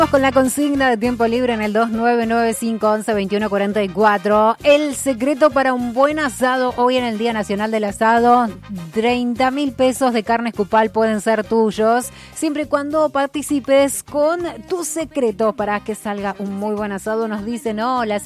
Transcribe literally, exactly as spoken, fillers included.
Con la consigna de tiempo libre en el dos nueve nueve cinco once veintiuno cuarenta y cuatro. El secreto para un buen asado hoy en el Día Nacional del Asado. treinta mil pesos de carne escupal pueden ser tuyos, siempre y cuando participes con tus secretos para que salga un muy buen asado. Nos dicen, hola,